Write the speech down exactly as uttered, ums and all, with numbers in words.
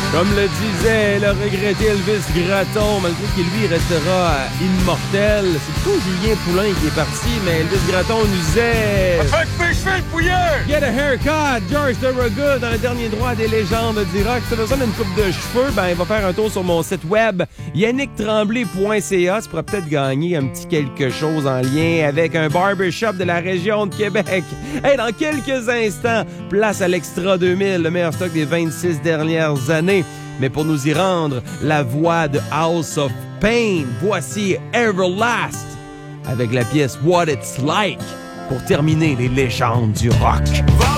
Comme le disait le regretté Elvis Gratton, malgré qu'il lui restera immortel. C'est tout Julien Poulain qui est parti, mais Elvis Gratton nous disait... Fait que mes cheveux, le pouilleux! Get a haircut! George Thorogood dans le dernier droit des légendes du rock. Si tu as besoin d'une coupe de cheveux, ben, il va faire un tour sur mon site web yannick tremblay point c a. Tu pourras peut-être gagner un petit quelque chose en lien avec un barbershop de la région de Québec. Hey, dans quelques instants, place à l'Extra deux mille, le meilleur stock des vingt-six dernières années. Mais pour nous y rendre, la voix de House of Pain. Voici Everlast avec la pièce What It's Like pour terminer les légendes du rock.